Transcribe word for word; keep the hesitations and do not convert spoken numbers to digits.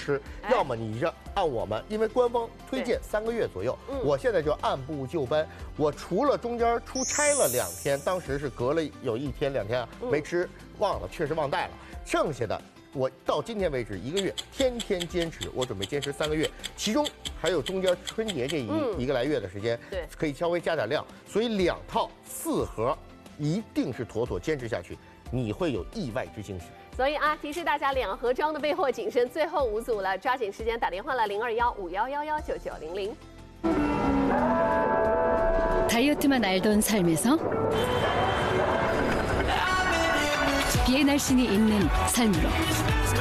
吃，要么你就按我们，因为官方推荐三个月左右，我现在就按部就班。我除了中间出差了两天，当时是隔了有一天两天啊没吃，忘了，确实忘带了，剩下的。 我到今天为止一个月，天天坚持，我准备坚持三个月，其中还有中间春节这一、嗯、一个来月的时间， 对， 可以稍微加点量，所以两套四盒一定是妥妥坚持下去，你会有意外之惊喜。 所以啊，提示大家两盒装的备货谨慎，最后五组了，抓紧时间打电话了零二幺五幺幺幺九九零零。 다이어트만 알던 삶에서 비의 날씬이 있는 삶으로